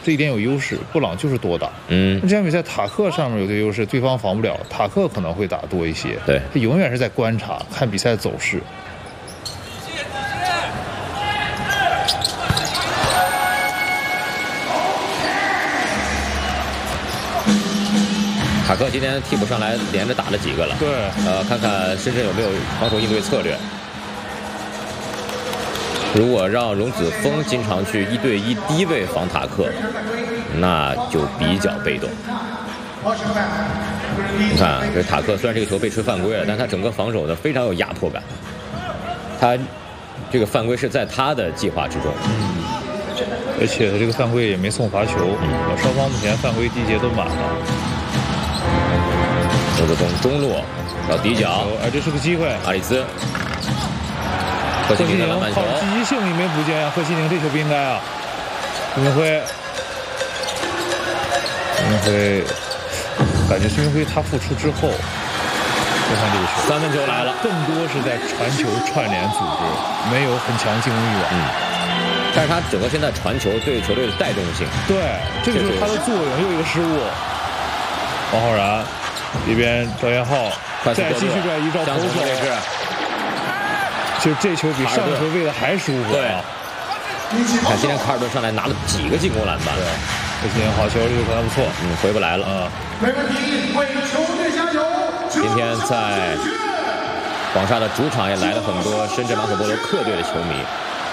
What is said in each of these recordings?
这一点有优势，布朗就是多打。这场比赛塔克上面有这优势，对方防不了，塔克可能会打多一些。 对， 他永远是在观察，看比赛走势。 塔克今天替补上来，连着打了几个了。 对， 看看深圳有没有防守应对策略。如果让荣子峰经常去1对1低位防塔克，那就比较被动。你看，这塔克虽然这个球被吹犯规了，但他整个防守呢非常有压迫感。他这个犯规是在他的计划之中。 而且他这个犯规也没送罚球。双方目前犯规第一节都满了。 罗泽东中路到底角， 这是个机会。 阿里兹。贺西宁的篮板球， 积极性你没补见啊！贺西宁这球不应该啊！孙明辉，感觉孙明辉他复出之后，就看这个球， 三分球来了， 更多是在传球串联组织，没有很强进攻欲望。 但是他整个现在传球对球队的带动性， 对，这个就是他的作用。又一个失误，王浩然这边赵彦浩再继续转移到投手。就这球比上球喂的还舒服啊！ 看今天卡尔顿上来拿了几个进攻篮板， 这今天好球，这球可能不错， 回不来了啊！ 没问题，为球队加油！ 今天在广厦的主场也来了很多深圳马可波罗客队的球迷。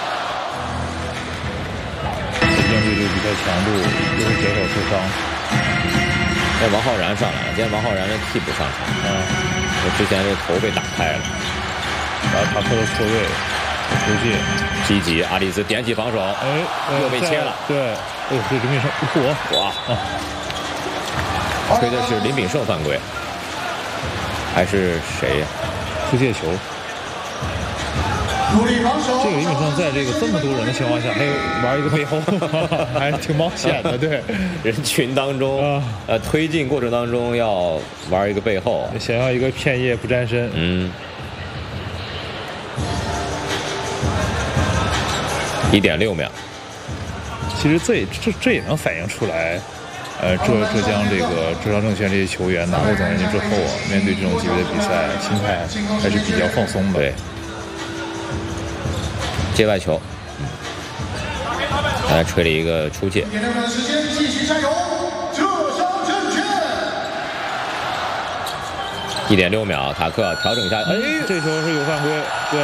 面对这个比赛强度，又是脚受伤。 王浩然上来了，今天王浩然的替补上场，之前这个头被打开了。 然后塔克的错位，出界， 积极，阿里兹点起防守，又被切了。 对，这林炳胜，哇！ 吹的是林炳胜犯规，还是谁呀？ 出界球。 努力防守。 这个林炳胜在这个这么多人的情况下，还有玩一个背后，还是挺冒险的。对， 人群当中，推进过程当中要玩一个背后， 想要一个片叶不沾身。 1.6秒， 其实这也能反映出来，浙江这个浙商证券这些球员拿过总冠军之后啊，面对这种级别的比赛，心态还是比较放松的。 对，界外球，来吹了一个出界。 1.6秒的时间，继续加油，浙商证券。 1.6秒，塔克调整一下， 这球是有犯规，对。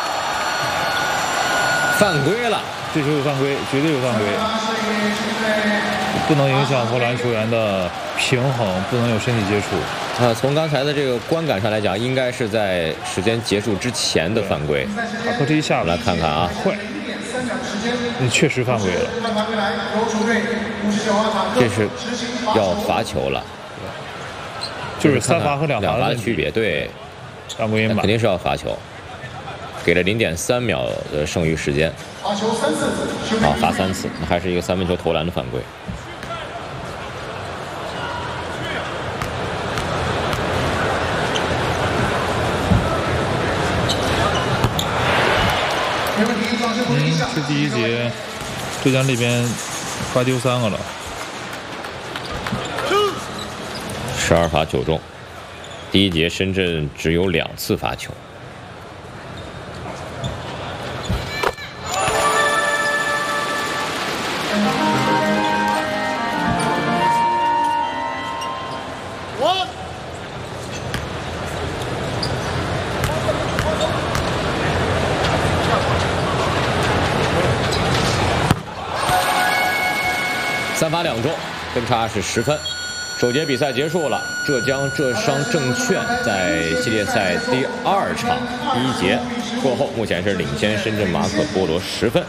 犯规了， 这球有犯规，绝对有犯规，不能影响投篮球员的平衡，不能有身体接触。 从刚才的这个观感上来讲，应该是在时间结束之前的犯规。 塔克这一下来看看啊， 快，确实犯规了。 这是要罚球了， 就是3罚和2罚的区别，对， 犯规肯定是要罚球。 给了0.3秒的剩余时间， 罚球3次， 好，罚3次，那还是一个三分球投篮的犯规。 这第一节，浙江这边罚丢3个了 ，12罚9中。第一节深圳只有2次罚球。 3罚2中，分差是10分。首节比赛结束了，浙江浙商证券在系列赛第2场第一节过后，目前是领先深圳马可波罗10分。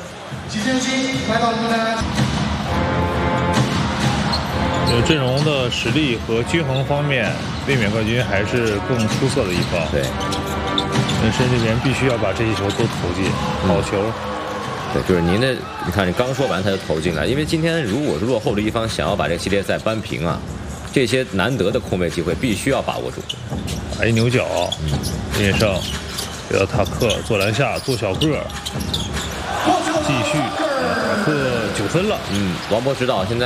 阵容的实力和均衡方面，卫冕冠军还是更出色的一方。 对， 深圳这边必须要把这些球都投进，好球。 对，就是您的，你看你刚说完他就投进来，因为今天如果是落后的一方想要把这个系列赛扳平啊，这些难得的空位机会必须要把握住。 一牛角，林胜给到塔克做篮下做小个，继续塔克9分了。 王波指导现在。